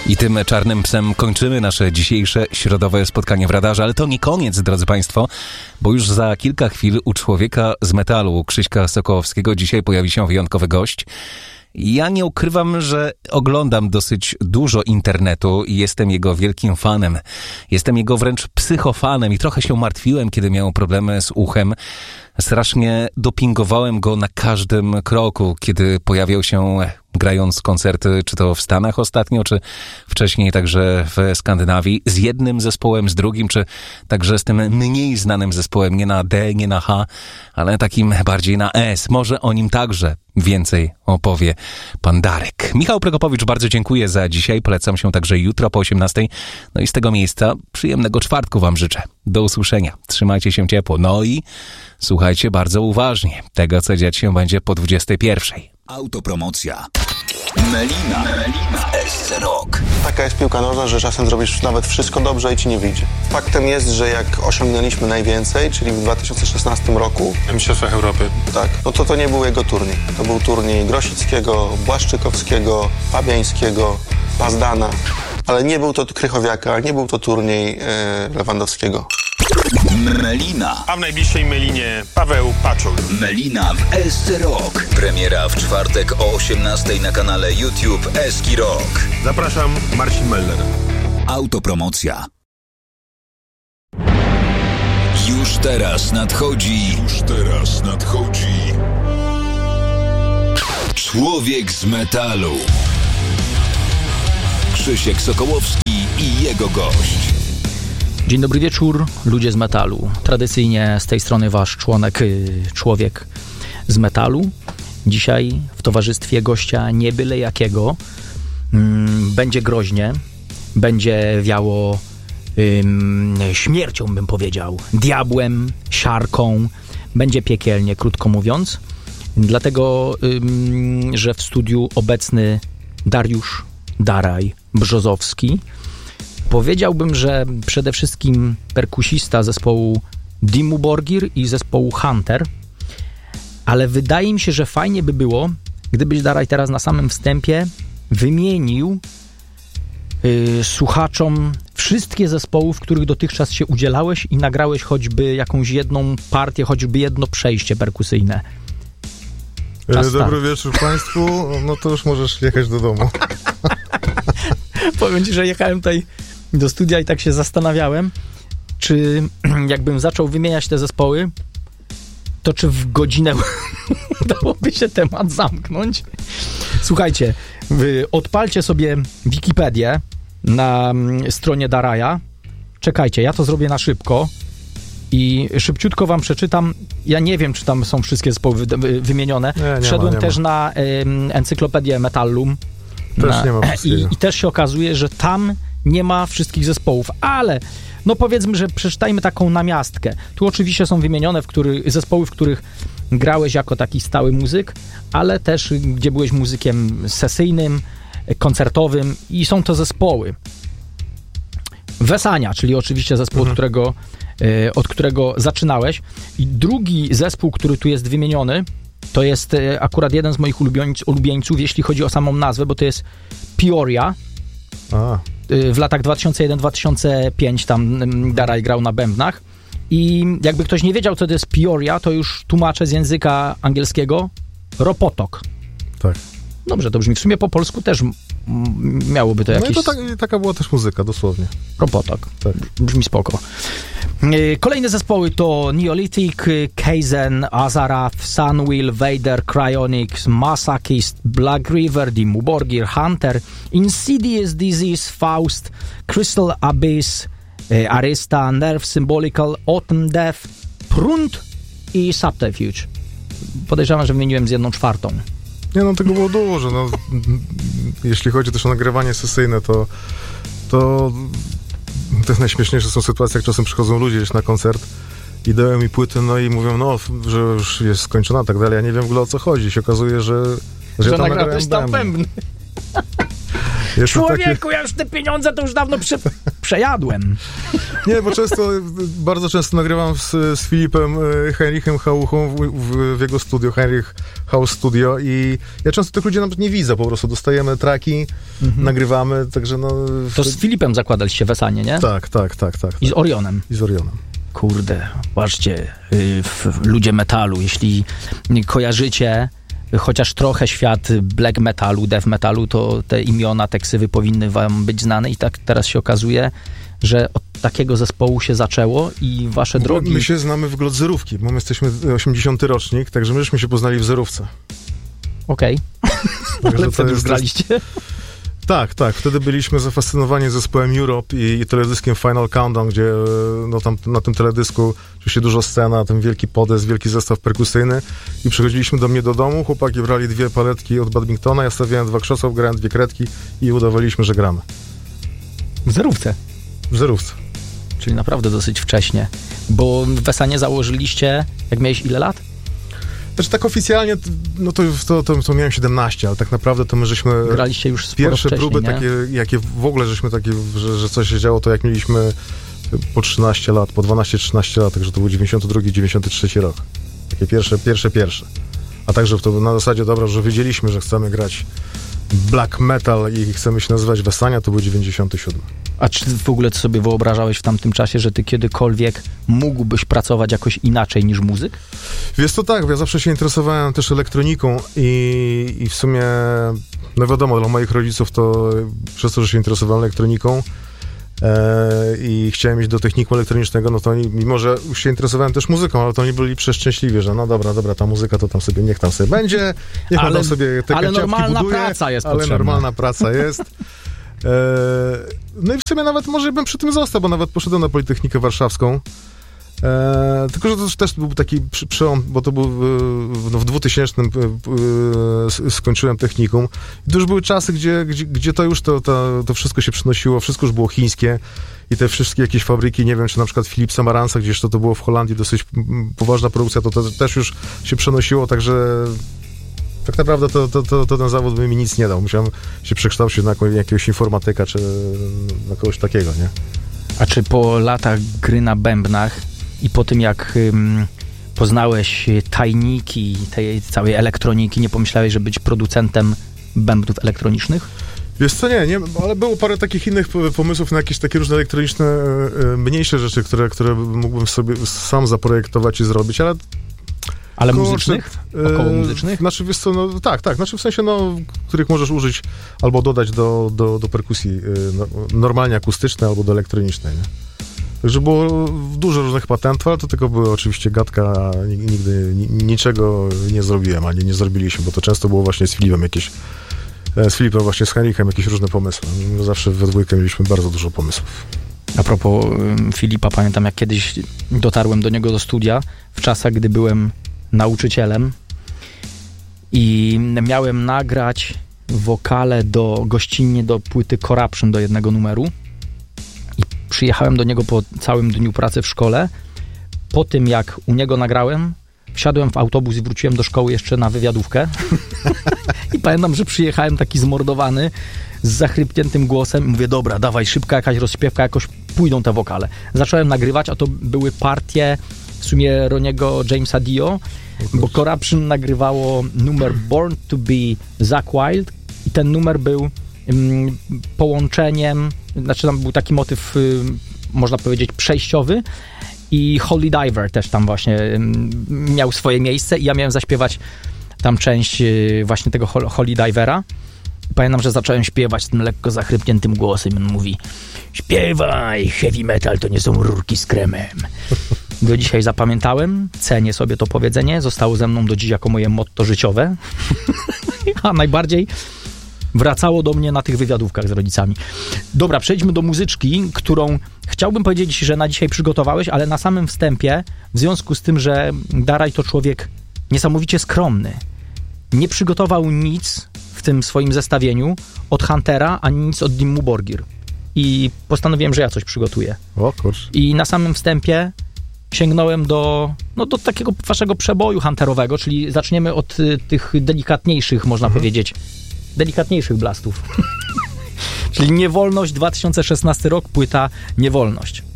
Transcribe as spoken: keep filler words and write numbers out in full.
I tym czarnym psem kończymy nasze dzisiejsze środowe spotkanie w radarze, ale to nie koniec, drodzy Państwo, bo już za kilka chwil u Człowieka z Metalu, Krzyśka Sokołowskiego, dzisiaj pojawi się wyjątkowy gość. Ja nie ukrywam, że oglądam dosyć dużo internetu i jestem jego wielkim fanem. Jestem jego wręcz psychofanem i trochę się martwiłem, kiedy miał problemy z uchem. Strasznie dopingowałem go na każdym kroku, kiedy pojawiał się grając koncerty, czy to w Stanach ostatnio, czy wcześniej także w Skandynawii, z jednym zespołem, z drugim, czy także z tym mniej znanym zespołem, nie na D, nie na H, ale takim bardziej na S. Może o nim także więcej opowie pan Darek. Michał Prokopowicz, bardzo dziękuję za dzisiaj. Polecam się także jutro po osiemnastej. No i z tego miejsca przyjemnego czwartku wam życzę. Do usłyszenia. Trzymajcie się ciepło. No i słuchajcie bardzo uważnie tego, co dziać się będzie po dwudziestej pierwszej. Autopromocja. Melina. Melina w S C Rock. Taka jest piłka nożna, że czasem zrobisz nawet wszystko dobrze i ci nie wyjdzie. Faktem jest, że jak osiągnęliśmy najwięcej, czyli w dwa tysiące szesnastym roku... W Mistrzostwach Europy. Tak, no to to nie był jego turniej. To był turniej Grosickiego, Błaszczykowskiego, Fabiańskiego, Pazdana. Ale nie był to Krychowiaka, nie był to turniej e, Lewandowskiego. Melina. A w najbliższej Melinie Paweł Paczul. Melina w S C Rock. Premiera w czwartek o osiemnastej na kanale YouTube Eski Rock. Zapraszam, Marcin Meller. Autopromocja. Już teraz nadchodzi. Już teraz nadchodzi. Człowiek z Metalu. Krzysiek Sokołowski i jego gość. Dzień dobry wieczór, ludzie z Metalu. Tradycyjnie z tej strony wasz członek, człowiek z Metalu. Dzisiaj w towarzystwie gościa nie byle jakiego. Będzie groźnie, będzie wiało ym, śmiercią, bym powiedział, diabłem, siarką. Będzie piekielnie, krótko mówiąc. Dlatego, ym, że w studiu obecny Dariusz Daraj Brzozowski. Powiedziałbym, że przede wszystkim perkusista zespołu Dimmu Borgir i zespołu Hunter, ale wydaje mi się, że fajnie by było, gdybyś Daraj teraz na samym wstępie wymienił yy, słuchaczom wszystkie zespoły, w których dotychczas się udzielałeś i nagrałeś choćby jakąś jedną partię, choćby jedno przejście perkusyjne. Czas Dobry start. Wieczór Państwu, no to już możesz jechać do domu. Powiem ci, że jechałem tutaj do studia i tak się zastanawiałem, czy jakbym zaczął wymieniać te zespoły, to czy w godzinę udałoby się temat zamknąć. Słuchajcie, odpalcie sobie Wikipedię na stronie Daraja. Czekajcie, ja to zrobię na szybko i szybciutko wam przeczytam. Ja nie wiem, czy tam są wszystkie zespoły wy- wymienione. Nie, nie Wszedłem ma, nie też ma. na y, encyklopedię Metallum. Też na, nie ma i, I też się okazuje, że tam nie ma wszystkich zespołów, ale no powiedzmy, że przeczytajmy taką namiastkę. Tu oczywiście są wymienione w który, zespoły, w których grałeś jako taki stały muzyk, ale też gdzie byłeś muzykiem sesyjnym, koncertowym i są to zespoły. Wesania, czyli oczywiście zespół, mhm. od, którego, y, od którego zaczynałeś. I drugi zespół, który tu jest wymieniony, to jest y, akurat jeden z moich ulubieńc, ulubieńców, jeśli chodzi o samą nazwę, bo to jest Peoria. A. Y, w latach dwa tysiące jeden do dwa tysiące piątego tam y, Daraj grał na bębnach. I jakby ktoś nie wiedział, co to jest Peoria, to już tłumaczę z języka angielskiego. Ropotok. Tak. Dobrze, to brzmi. W sumie po polsku też m- miałoby to jakieś... No i to tak, taka była też muzyka, dosłownie. Ropotok. Tak. Brzmi spoko. Kolejne zespoły to Neolithic, Kaizen, Azarath, Sunwheel, Vader, Cryonics, Masochist, Black River, Dimmu Borgir, Hunter, Insidious Disease, Faust, Crystal Abyss, Arista, Nerve Symbolical, Autumn Death, Prunt i Subterfuge. Podejrzewam, że wymieniłem z jedną czwartą. Nie no, tego było dużo. No, jeśli chodzi też o nagrywanie sesyjne, to to, to jest najśmieszniejsze są sytuacje, jak czasem przychodzą ludzie gdzieś na koncert i dają mi płyty, no i mówią, no, że już jest skończona, tak dalej. Ja nie wiem w ogóle o co chodzi. I się okazuje, że że, że tam nagrałeś tam bębny. Człowieku, takie... ja już te pieniądze to już dawno prze, przejadłem. Nie, bo często, bardzo często nagrywam z, z Filipem Heinrichem Hauchą w, w, w jego studio, Heinrich House Studio i ja często tych ludzi nawet nie widzę, po prostu dostajemy traki, mhm. nagrywamy, także no... To z Filipem zakładaliście Wesanie, nie? Tak, tak, tak, tak. I z Orionem. I z Orionem. Kurde, patrzcie, y, w, ludzie metalu, jeśli kojarzycie chociaż trochę świat black metalu, death metalu, to te imiona, te ksywy powinny wam być znane i tak teraz się okazuje, że od takiego zespołu się zaczęło i wasze drogi... My się znamy w ogóle od zerówki, bo my jesteśmy osiemdziesiąty rocznik, także my żeśmy się poznali w zerówce. Okej. Okay. Ale wtedy już graliście? Tak, tak. Wtedy byliśmy zafascynowani zespołem Europe i, i teledyskiem Final Countdown, gdzie no, tam, na tym teledysku oczywiście dużo scena, ten wielki podest, wielki zestaw perkusyjny i przychodziliśmy do mnie do domu, chłopaki brali dwie paletki od badmintona, ja stawiałem dwa krzesła, grałem dwie kredki i udawaliśmy, że gramy. W zerówce? W zerówce. Czyli naprawdę dosyć wcześnie. Bo w Wesanie założyliście, jak miałeś ile lat? Znaczy tak oficjalnie, no to, to, to, to miałem siedemnaście, ale tak naprawdę to my żeśmy... Graliście już sporo pierwsze próby nie? takie, jakie w ogóle żeśmy takie, że, że coś się działo, to jak mieliśmy po trzynaście lat, po dwanaście trzynaście lat, także to był dziewięćdziesiąty drugi dziewięćdziesiąty trzeci rok. Takie pierwsze, pierwsze, pierwsze. A także to na zasadzie, dobra, że wiedzieliśmy, że chcemy grać black metal i chcemy się nazywać Wesania, to był dziewięćdziesiąty siódmy. A czy w ogóle ty sobie wyobrażałeś w tamtym czasie, że ty kiedykolwiek mógłbyś pracować jakoś inaczej niż muzyk? Wiesz to tak, bo ja zawsze się interesowałem też elektroniką i, i w sumie, no wiadomo, dla moich rodziców to przez to, że się interesowałem elektroniką e, i chciałem iść do techniku elektronicznego, no to oni, mimo że się interesowałem też muzyką, ale to oni byli przeszczęśliwi, że no dobra, dobra, ta muzyka to tam sobie, niech tam sobie będzie, niech ale, on tam sobie te ale normalna buduje, praca jest ale potrzebna. normalna praca jest. No i w sumie nawet może bym przy tym został, bo nawet poszedłem na Politechnikę Warszawską. E, tylko, że to też był taki przełom, bo to był w, no w dwutysięcznym e, skończyłem technikum. I to już były czasy, gdzie, gdzie, gdzie to już to, to, to wszystko się przynosiło, wszystko już było chińskie i te wszystkie jakieś fabryki, nie wiem, czy na przykład Philipsa Maransa, gdzieś to, to było w Holandii dosyć poważna produkcja, to, to też już się przenosiło, także tak naprawdę to, to, to, to ten zawód by mi nic nie dał. Musiałem się przekształcić na jakiegoś informatyka, czy na kogoś takiego, nie? A czy po latach gry na bębnach i po tym, jak ym, poznałeś tajniki tej całej elektroniki, nie pomyślałeś, że być producentem bębnów elektronicznych? Wiesz co, nie, nie, ale było parę takich innych pomysłów na jakieś takie różne elektroniczne, mniejsze rzeczy, które, które mógłbym sobie sam zaprojektować i zrobić, ale Ale Kurczę, muzycznych? Około muzycznych? Znaczy, wiesz co, no tak, tak, znaczy w sensie, no, których możesz użyć albo dodać do, do, do perkusji no, normalnie akustycznej albo do elektronicznej, nie? Także było dużo różnych patentów, ale to tylko były oczywiście gadka, nigdy niczego nie zrobiłem, ani nie zrobiliśmy, bo to często było właśnie z Filipem jakieś, z Filipem właśnie z Heinrichem jakieś różne pomysły. Zawsze we dwójkę mieliśmy bardzo dużo pomysłów. A propos Filipa, pamiętam jak kiedyś dotarłem do niego do studia, w czasach, gdy byłem nauczycielem i miałem nagrać wokale do, gościnnie do płyty Corruption, do jednego numeru i przyjechałem do niego po całym dniu pracy w szkole. Po tym jak u niego nagrałem, wsiadłem w autobus i wróciłem do szkoły jeszcze na wywiadówkę i pamiętam, że przyjechałem taki zmordowany z zachrypniętym głosem i mówię, dobra, dawaj, szybka jakaś rozśpiewka, jakoś pójdą te wokale. Zacząłem nagrywać, a to były partie w sumie Roniego Jamesa Dio, bo Corruption nagrywało numer Born to be Zakk Wylde i ten numer był um, połączeniem, znaczy tam był taki motyw, um, można powiedzieć, przejściowy i Holy Diver też tam właśnie um, miał swoje miejsce i ja miałem zaśpiewać tam część y, właśnie tego Holy Divera. Pamiętam, że zacząłem śpiewać tym lekko zachrypniętym głosem. On mówi, śpiewaj, heavy metal to nie są rurki z kremem. Do dzisiaj zapamiętałem, cenię sobie to powiedzenie, zostało ze mną do dziś jako moje motto życiowe. A najbardziej wracało do mnie na tych wywiadówkach z rodzicami. Dobra, przejdźmy do muzyczki, którą chciałbym powiedzieć, że na dzisiaj przygotowałeś, ale na samym wstępie, w związku z tym, że Daraj to człowiek niesamowicie skromny, nie przygotował nic w tym swoim zestawieniu od Huntera, ani nic od Dimmu Borgir. I postanowiłem, że ja coś przygotuję. O kurczę. I na samym wstępie sięgnąłem do, no, do takiego waszego przeboju hunterowego, czyli zaczniemy od y, tych delikatniejszych, można mhm. powiedzieć, delikatniejszych blastów. Czyli Niewolność, dwa tysiące szesnasty rok, płyta Niewolność.